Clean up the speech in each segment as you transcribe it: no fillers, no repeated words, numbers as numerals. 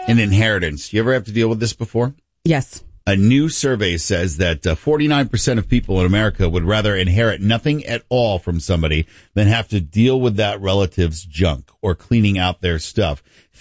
and inheritance. You ever have to deal with this before? Yes. A new survey says that 49% of people in America would rather inherit nothing at all from somebody than have to deal with that relative's junk or cleaning out their stuff.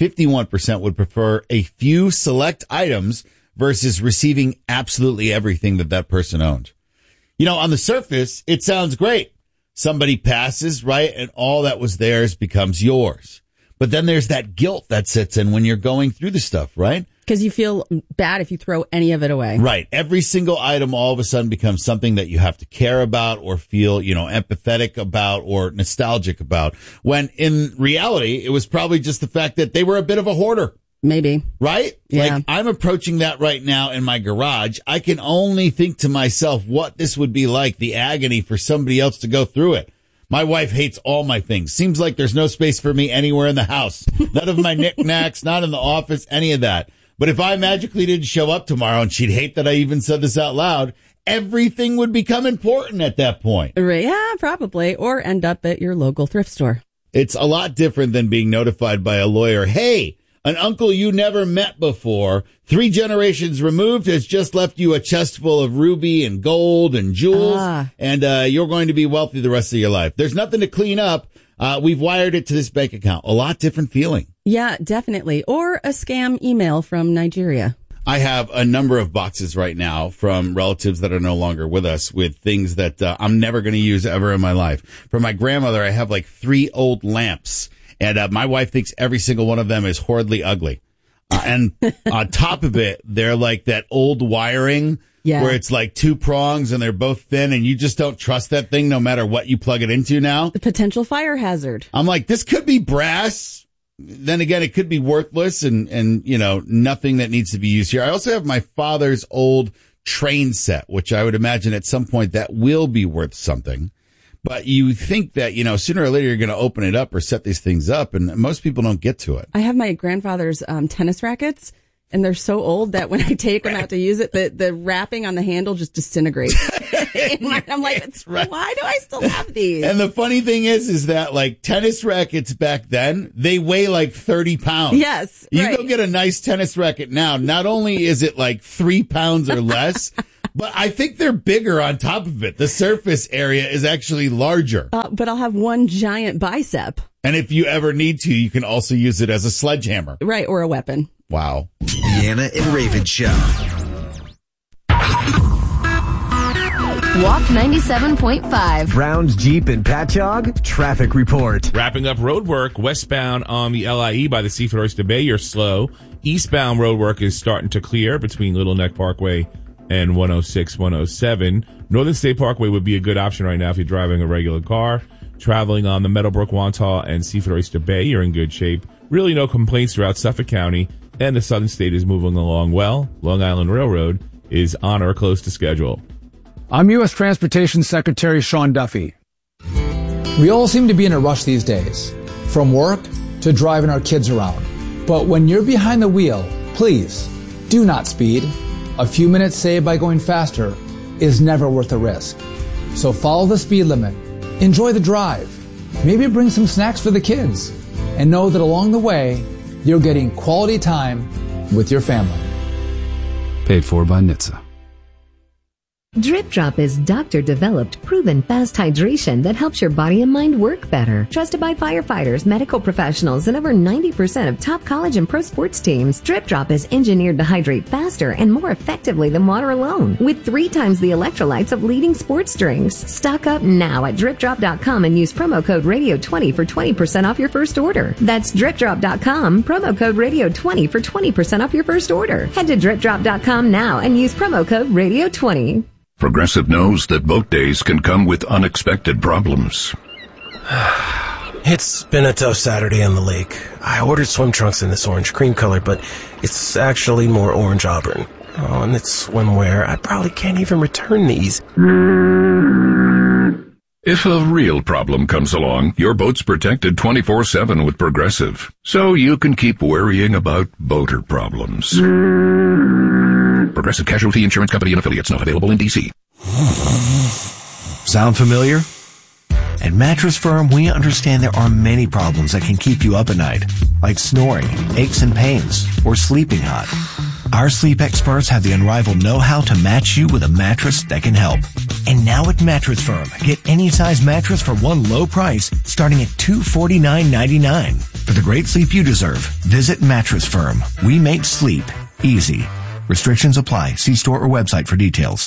51% would prefer a few select items versus receiving absolutely everything that person owned. You know, on the surface, it sounds great. Somebody passes, right, and all that was theirs becomes yours. But then there's that guilt that sits in when you're going through the stuff, right? Because you feel bad if you throw any of it away. Right. Every single item all of a sudden becomes something that you have to care about or feel, empathetic about or nostalgic about. When in reality, it was probably just the fact that they were a bit of a hoarder. Maybe. Right? Yeah. Like, I'm approaching that right now in my garage. I can only think to myself what this would be like, the agony for somebody else to go through it. My wife hates all my things. Seems like there's no space for me anywhere in the house. None of my knickknacks, not in the office, any of that. But if I magically didn't show up tomorrow, and she'd hate that I even said this out loud, everything would become important at that point. Yeah, probably. Or end up at your local thrift store. It's a lot different than being notified by a lawyer. Hey, an uncle you never met before, 3 generations removed, has just left you a chest full of ruby and gold and jewels, and you're going to be wealthy the rest of your life. There's nothing to clean up. We've wired it to this bank account. A lot different feeling. Yeah, definitely. Or a scam email from Nigeria. I have a number of boxes right now from relatives that are no longer with us with things that I'm never going to use ever in my life. For my grandmother, I have like 3 old lamps. And my wife thinks every single one of them is horribly ugly. And on top of it, they're like that old wiring where it's like 2 prongs and they're both thin and you just don't trust that thing no matter what you plug it into now. The potential fire hazard. I'm like, this could be brass. Then again, it could be worthless and nothing that needs to be used here. I also have my father's old train set, which I would imagine at some point that will be worth something. But you think that, sooner or later you're going to open it up or set these things up, and most people don't get to it. I have my grandfather's tennis rackets, and they're so old that when I take them out to use it, the wrapping on the handle just disintegrates. I'm like, why do I still have these? And the funny thing is that, like, tennis rackets back then, they weigh like 30 pounds. Yes, You go get a nice tennis racket now, not only is it like 3 pounds or less, but I think they're bigger on top of it. The surface area is actually larger. But I'll have one giant bicep. And if you ever need to, you can also use it as a sledgehammer. Right, or a weapon. Wow. Deanna and Raven Show. Walk 97.5. Brown's Jeep and Patchogue traffic report. Wrapping up road work westbound on the LIE by the Seaford Oyster Bay. You're slow. Eastbound road work is starting to clear between Little Neck Parkway and 106, 107. Northern State Parkway would be a good option right now if you're driving a regular car. Traveling on the Meadowbrook, Wantagh, and Seaford Oyster Bay, you're in good shape. Really no complaints throughout Suffolk County, and the Southern State is moving along well. Long Island Railroad is on or close to schedule. I'm U.S. Transportation Secretary Sean Duffy. We all seem to be in a rush these days, from work to driving our kids around. But when you're behind the wheel, please do not speed. A few minutes saved by going faster is never worth the risk. So follow the speed limit, enjoy the drive, maybe bring some snacks for the kids, and know that along the way, you're getting quality time with your family. Paid for by NHTSA. Drip Drop is doctor-developed, proven fast hydration that helps your body and mind work better. Trusted by firefighters, medical professionals, and over 90% of top college and pro sports teams, Drip Drop is engineered to hydrate faster and more effectively than water alone, with 3 times the electrolytes of leading sports drinks. Stock up now at DripDrop.com and use promo code Radio20 for 20% off your first order. That's DripDrop.com, promo code Radio20 for 20% off your first order. Head to DripDrop.com now and use promo code Radio20. Progressive knows that boat days can come with unexpected problems. It's been a tough Saturday on the lake. I ordered swim trunks in this orange cream color, but it's actually more orange auburn. Oh, and it's swimwear. I probably can't even return these. If a real problem comes along, your boat's protected 24/7 with Progressive, so you can keep worrying about boater problems. Progressive Casualty Insurance Company and affiliates, not available in D.C. Sound familiar? At Mattress Firm, we understand there are many problems that can keep you up at night, like snoring, aches and pains, or sleeping hot. Our sleep experts have the unrivaled know-how to match you with a mattress that can help. And now at Mattress Firm, get any size mattress for one low price, starting at $249.99. For the great sleep you deserve, visit Mattress Firm. We make sleep easy. Restrictions apply. See store or website for details.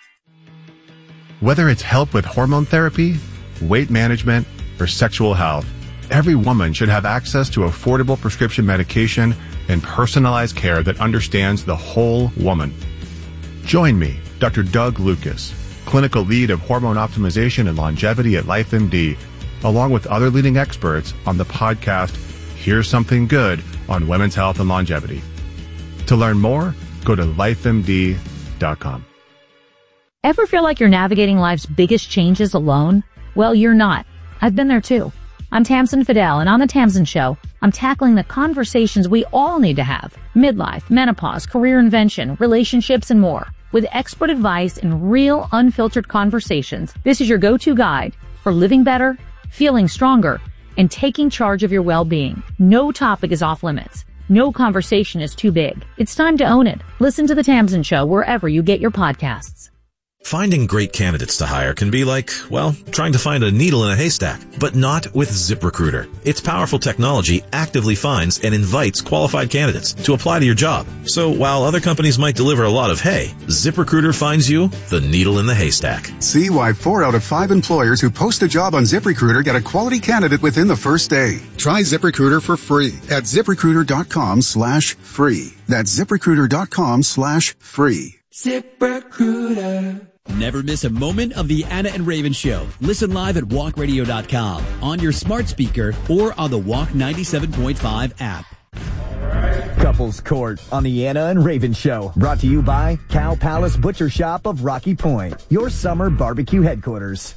Whether it's help with hormone therapy, weight management, or sexual health, every woman should have access to affordable prescription medication and personalized care that understands the whole woman. Join me, Dr. Doug Lucas, clinical lead of hormone optimization and longevity at LifeMD, along with other leading experts on the podcast Here's Something Good on Women's Health and Longevity. To learn more, go to lifemd.com. Ever feel like you're navigating life's biggest changes alone? Well, you're not. I've been there too. I'm Tamsin Fidel, and on The Tamsin Show, I'm tackling the conversations we all need to have. Midlife, menopause, career invention, relationships, and more. With expert advice and real, unfiltered conversations, this is your go-to guide for living better, feeling stronger, and taking charge of your well-being. No topic is off limits. No conversation is too big. It's time to own it. Listen to The Tamsin Show wherever you get your podcasts. Finding great candidates to hire can be like, well, trying to find a needle in a haystack, but not with ZipRecruiter. Its powerful technology actively finds and invites qualified candidates to apply to your job. So while other companies might deliver a lot of hay, ZipRecruiter finds you the needle in the haystack. See why 4 out of 5 employers who post a job on ZipRecruiter get a quality candidate within the first day. Try ZipRecruiter for free at ZipRecruiter.com/free. That's ZipRecruiter.com/free. ZipRecruiter. Never miss a moment of the Anna and Raven Show. Listen live at walkradio.com, on your smart speaker, or on the Walk 97.5 app. Couples Court on the Anna and Raven Show. Brought to you by Cow Palace Butcher Shop of Rocky Point, your summer barbecue headquarters.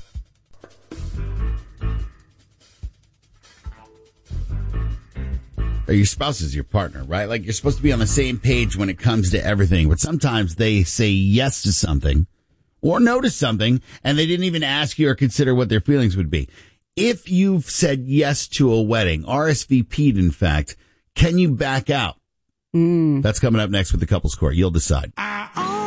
Your spouse is your partner, right? Like, you're supposed to be on the same page when it comes to everything, but sometimes they say yes to something or no to something, and they didn't even ask you or consider what their feelings would be. If you've said yes to a wedding, RSVP'd in fact, can you back out? That's coming up next with the Couples Court. You'll decide.